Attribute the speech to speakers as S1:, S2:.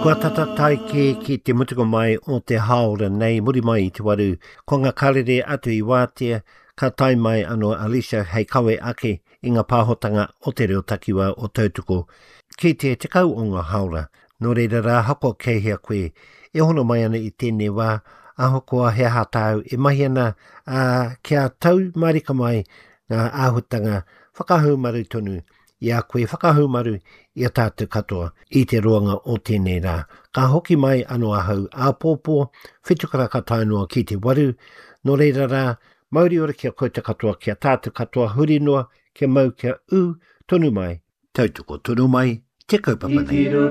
S1: Kua tata tai ki te mutiko mai o te haora nei muri mai i te waru. Ko ngā karere atu I wātea ka tai mai anō Alicia hei kawe ake I ngā pāhotanga o te reo takiwa o tautuko. Ki te kau o ngā haora, no reira rā hako kehia koe. E hono mai ana I tēnei wā, aho koa he hatau e mahi ana kia tau marika mai ngā āhutanga whakahaumaru tonu. Ia koe whakahaumaru I a tātou katoa I te roanga o tēnei rā. Ka hoki mai anō ahau āpōpō, whitukara ka tainua ki te waru, no reira rā, mauri ora kia koe te katoa kia tātou katoa huri noa, kia mau kia tonu mai, tautuko tonu mai, te kaupapa nei.